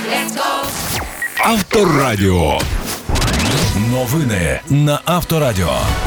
Авторадіо. Новини на Авторадіо.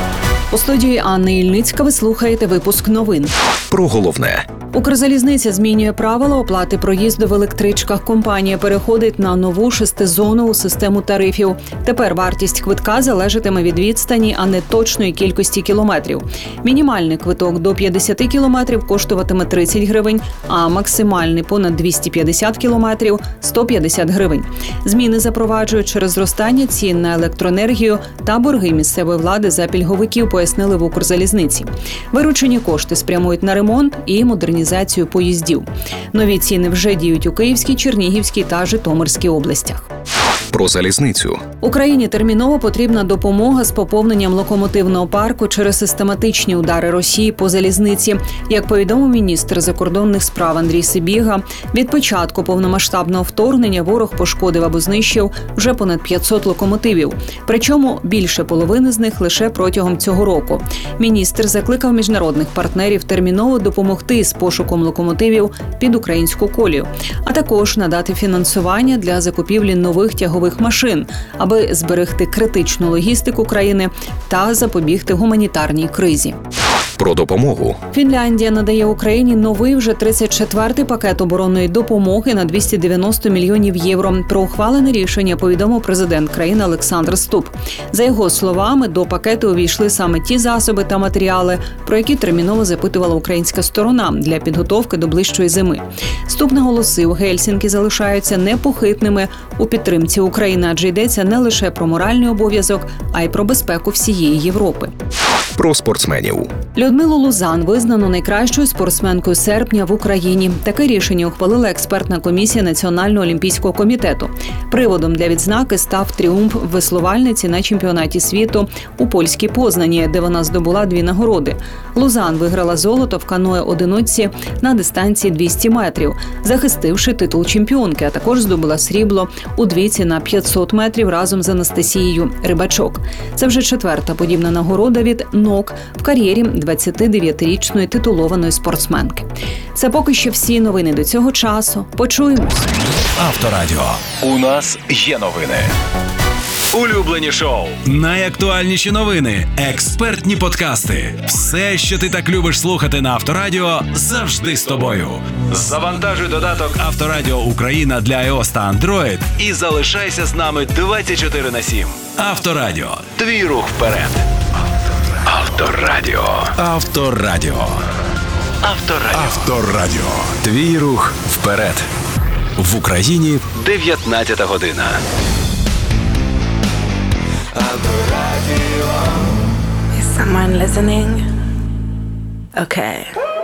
У студії Анни Ільницька ви слухаєте випуск новин. Про головне. Укрзалізниця змінює правила оплати проїзду в електричках. Компанія переходить на нову 6-зонову систему тарифів. Тепер вартість квитка залежатиме від відстані, а не точної кількості кілометрів. Мінімальний квиток до 50 кілометрів коштуватиме 30 гривень, а максимальний понад 250 кілометрів – 150 гривень. Зміни запроваджують через зростання цін на електроенергію та борги місцевої влади за пільговиків, пояснили в Укрзалізниці. Виручені кошти спрямують на ремонт і модернізацію поїздів. Нові ціни вже діють у Київській, Чернігівській та Житомирській областях. Про залізницю. Україні терміново потрібна допомога з поповненням локомотивного парку через систематичні удари Росії по залізниці. Як повідомив міністр закордонних справ Андрій Сибіга, від початку повномасштабного вторгнення ворог пошкодив або знищив вже понад 500 локомотивів. Причому більше половини з них лише протягом цього року. Міністр закликав міжнародних партнерів терміново допомогти з пошуком локомотивів під українську колію, а також надати фінансування для закупівлі нових тягових машин, аби зберегти критичну логістику країни та запобігти гуманітарній кризі. Про допомогу. Фінляндія надає Україні новий вже 34-й пакет оборонної допомоги на 290 мільйонів євро. Про ухвалене рішення повідомив президент країни Олександр Ступ. За його словами, до пакету увійшли саме ті засоби та матеріали, про які терміново запитувала українська сторона для підготовки до ближчої зими. Ступ наголосив, Гельсінкі залишаються непохитними у підтримці України, адже йдеться не лише про моральний обов'язок, а й про безпеку всієї Європи. Про спортсменів. Людмилу Лузан визнано найкращою спортсменкою серпня в Україні. Таке рішення ухвалила експертна комісія Національного олімпійського комітету. Приводом для відзнаки став тріумф веслувальниці на чемпіонаті світу у польській Познані, де вона здобула 2 нагороди. Лузан виграла золото в каное-одиночці на дистанції 200 метрів, захистивши титул чемпіонки, а також здобула срібло у двійці на 500 метрів разом з Анастасією Рибачок. Це вже 4-та подібна нагорода від НОК в кар'єрі 29-річної титулованої спортсменки. Це поки що всі новини до цього часу. Почуємось. Авторадіо. У нас є новини. Улюблені шоу. Найактуальніші новини. Експертні подкасти. Все, що ти так любиш слухати на Авторадіо, завжди з тобою. Завантажуй додаток Авторадіо Україна для iOS та Android і залишайся з нами 24/7. Авторадіо. Твій рух вперед. Авторадіо. Авторадіо. Авторадіо. Авторадіо. Твій рух вперед. В Україні 19 година. Is someone listening? Okay.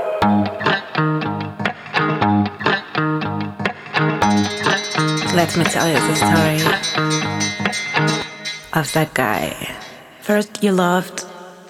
Let me tell you the story of that guy. First you loved